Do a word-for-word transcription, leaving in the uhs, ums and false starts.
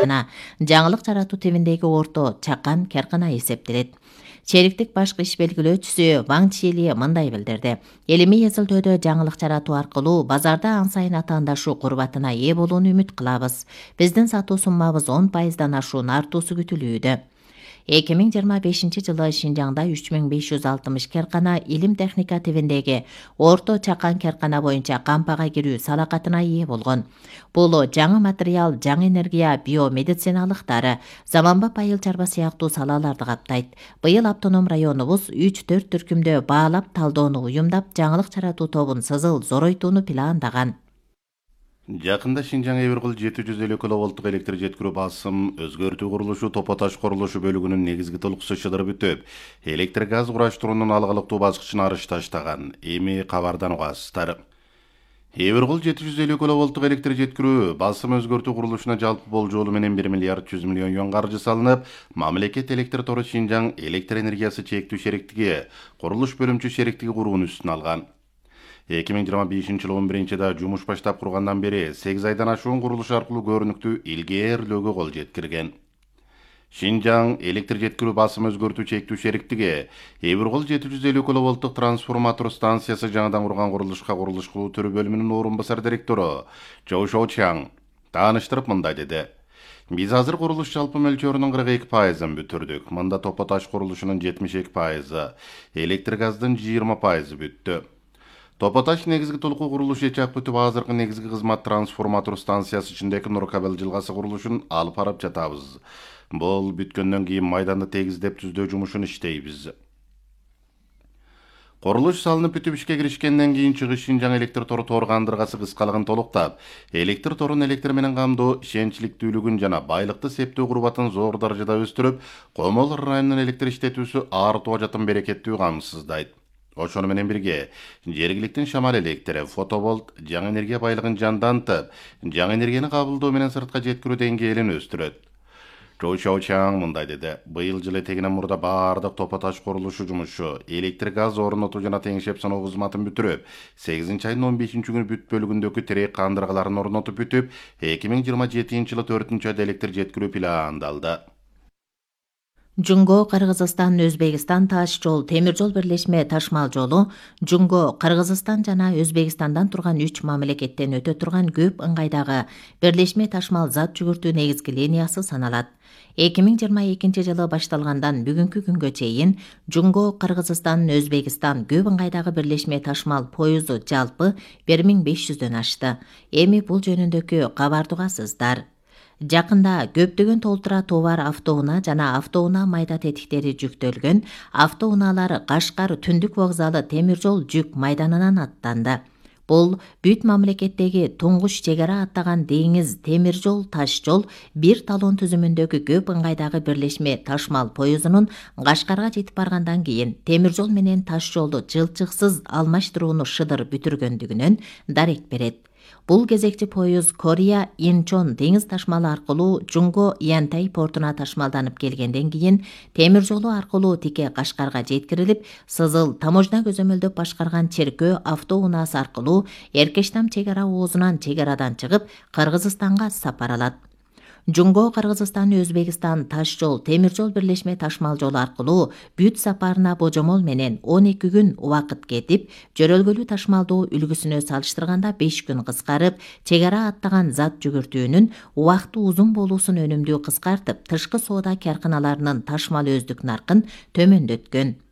жаңылык жаратуу тебиндеги орто чакан каркана эсептелет. Чериктик башкы иш белгилөөчүсү Ваң Чили мындай билдирди. Элими эзилтөөдө жаңылык жаратуу аркылуу базарда ан сайын атаандашуу курбатына ээ болууну үмүт кылабыз. Биздин сатуу суммабыз он пайыздан ашуун артуусу күтүлүүдө. эки миң жыйырма бешинчи жылы Шинжаңда үч миң беш жүз алтымыш каркана илим техника тибиндеги орто чакан каркана боюнча кампага кирүү салакатына ээ болгон. Бул жаңы материал, жаңы энергия, биомедициналык дары, заманбап айыл чарба сыяктуу салаларды каптайт. Быйыл автоном районубуз үч төрт түркүмдө баалап талдоону уюмдап, жаңылык жаратуу тобун сызыл зоройтууну пландаган. Жакында Шинжаң Эбиркул жети жүз элүү киловолттук электр жеткирүү басым өзгөртүү курулушу Топо Таш курулушу бөлүгүнүн негизги толукусу чыдырып бүтүп, электр газ кураштыруунун алгалыктуу баскычына арыш таштаган. Эми кабардан угасыздар. Эбиркул жети жүз элүү киловолттук электр жеткирүү басым өзгөртүү курулушуна жалпы болжолу менен бир миллиард жүз миллион юан каржы салынып, мамлекет электр тору Шинжаң электр энергиясы чектүү шериктиги, курулуш бөлүмчү шериктиги куруунун үстүнө алган. эки миң жыйырма бешинчи жылы он биринчи айда жумуш баштап кургандан бери сегиз айдан ашуун курулуш аркылуу көрүнүктүү илгээрлөөгө кол жеткирген. Шинжаң электр жеткирүү басым өзгөртүү чектүү шериктиги Эбиркул жети жүз элүү киловолттук трансформатор станциясы жаңыдан курган курулушка курулуш кылуу түрү бөлүмүнүн орун басар директору Чоу Шоучаң тааныштырып мындай деди. Биз азыр курулуш жалпы мөлчөрүнүн кырк эки пайызын бүтүрдүк. Мында Топо Таш курулушунун жетимиш эки пайызы, электр газдын жыйырма пайызы бүттү. Топо Таш негизги толуку курулуш ичак бүтүп, азыркы негизги кызмат трансформатор станциясы ичиндеги Нур кабел жылгасы курулушун алып барып жатабыз. Бул бүткөндөн кийин майданды тегиздеп түздөө жумушун иштейбиз. Курулуш салынып бүтүп ишке киришкенден кийин чыгыш Шинжаң электр тору тор кандыргасы кыскалыгын толуктап, электр торун электр менен камдоо ишенчликтүүлүгүн жана байлыкты септөө курбатын зор даражада өстүрүп, Комол районунун электр иштетүүсү артуу жатын берекеттүү камсыздайт. Ошону менен бирге жергиликтин шамал электри, фоtovолт, жаңы энергия байлыгын жандантып, жаңы энергияны кабылдоо менен сыртка жеткирүү деңгээлин өстүрөт. Чоу Шоучаң мындай деди. Быйыл жыл этегинен мурда баардык Топо Таш курулушу жумушу, электр газ орнотуу жана теңшеп саноо кызматын бүтүрүп, сегизинчи айдын он бешинчи күнү бүт бөлүгүндөгү терек кандыргаларын орнотуп бүтүп, эки миң жыйырма жетинчи жылы төртүнчү айда электр жеткирүү пландалды. Жунго Кыргызстан Өзбекстан таш жол темир жол бирлешме ташмал жолу Жунго Кыргызстан жана Өзбекстандан турган үч мамлекеттен өтө турган көп ыңгайдагы бирлешме ташмал зат жүгүртүү негизги линиясы саналат. эки миң жыйырма экинчи жылы башталгандан бүгүнкү күнгө чейин Жунго Кыргызстан Өзбекстан көп ыңгайдагы бирлешме ташмал поюзу жалпы бир миң беш жүздөн ашты. Эми бул жөнүндөгү кабарды угасыздар. Жакында көптөгөн толтура товар автоунаа жана автоунаа майда тетиктери жүктөлгөн автоунаалар Кашкар түндүк вокзалы темир жол жүк майданынан аттанды. Бул бүт мамлекеттеги туңгуч чек ара аттаган деңиз темир жол таш жол бир талон түзүмүндөгү көп ыңгайдагы бирлешме ташмал поюзунун Кашкарга жетип баргандан кийин темир жол менен таш жолду жылчыксыз алмаштырууну шыдыр бүтүргөндүгүнөн дарек берет. Бул кезекчи поюз Корея Инчон деңиз ташмалы аркылуу Жунго Янтай портуна ташмалданып келгенден кийин темир жолу аркылуу тике Кашкарга жеткирилип, Сызыл таможня көзөмөлдөп башкарган Черкөө автоунаасы аркылуу Эркештам чек ара оозунан чек арадан чыгып Кыргызстанга сапар алат. Жунго Кыргызстан Өзбекстан таш жол темир жол бирлешме ташмал жолу аркылуу бүт сапарына божомол менен он эки күн убакыт кетип, жөрөлгөлүү ташмалдоо үлгүсүнө салыштырганда беш күн кыскарып, чек ара аттаган зат жүгүртүүнүн убакыты узун болуусун өнүмдүү кыскартып, тышкы соода карканаларынын ташмал өздүк наркын төмөндөткөн.